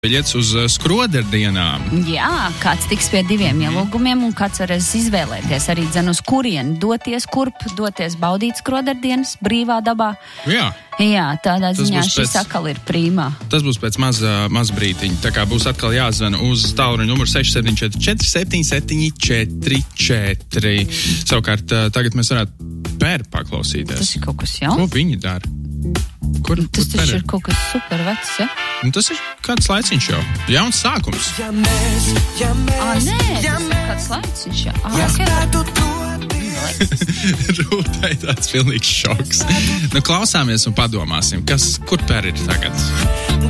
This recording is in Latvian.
biļetes uz skroderdienām. Jā, kāds tiks pie 2 ielūgumiem un kāds varēs izvēlēties arī uz kurieni doties, kurp doties baudīt skroderdienas brīvā dabā. Jā. Jā, tādā ziņā šis atkal ir prīmā. Tas būs pēc maz brītiņa. Tā kā būs atkal jāzvana uz tālruņa numuru 6744 7744. Savukārt, tagad mēs varētu Pēru paklausīties. Tas ir kaut kas jauns. Ko viņi dara? Tas taču ir kaut kas super vecs, ja? Tas ir kāds laiciņš jau. Jauns sākums. Nē, tas ir kāds laiciņš jau. Rūtai tāds pilnīgs šoks. Klausāmies un padomāsim, kur Pēra ir tagad.